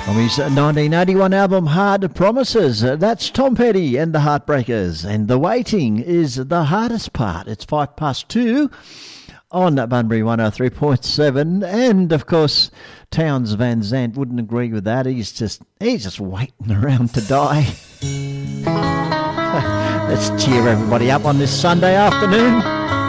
From his 1981 album Hard Promises, that's Tom Petty and the Heartbreakers, and The Waiting is the hardest part. It's 2:05 on Bunbury 103.7, and of course Towns Van Zandt wouldn't agree with that. He's just waiting around to die. Let's cheer everybody up on this Sunday afternoon.